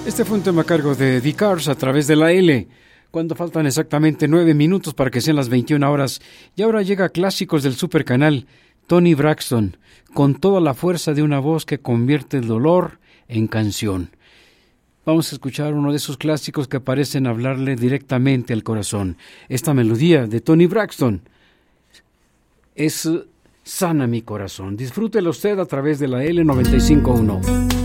Este fue un tema a cargo de The Cars a través de la L, cuando faltan exactamente 9 minutos para que sean las 21 horas. Y ahora llega Clásicos del Supercanal, Toni Braxton, con toda la fuerza de una voz que convierte el dolor en canción. Vamos a escuchar uno de esos clásicos que parecen hablarle directamente al corazón. Esta melodía de Toni Braxton es Sana mi corazón. Disfrútelo usted a través de la L95.1.